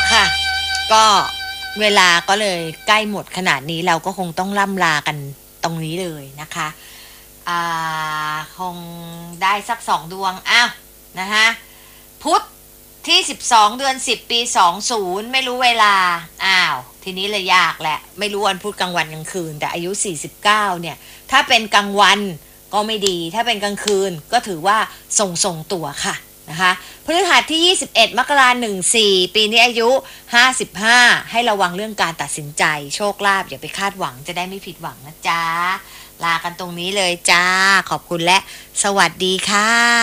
ค่ะก็เวลาก็เลยใกล้หมดขนาดนี้เราก็คงต้องล่ำลากันตรงนี้เลยนะคะอ่คงได้สัก2 ดวงอ้าวนะคะพุธที่12 เดือน 10 ปี 20ไม่รู้เวลาอ้าวทีนี้เลยยากแหละไม่รู้วันพุธกลางวันกลางคืนแต่อายุ49เนี่ยถ้าเป็นกลางวันก็ไม่ดีถ้าเป็นกลางคืนก็ถือว่าส่งตัวค่ะนะคะพฤหัสที่21 มกราคม 14ปีนี้อายุ55ให้ระวังเรื่องการตัดสินใจโชคลาภอย่าไปคาดหวังจะได้ไม่ผิดหวังนะจ๊ะลากันตรงนี้เลยจ้าขอบคุณและสวัสดีค่ะ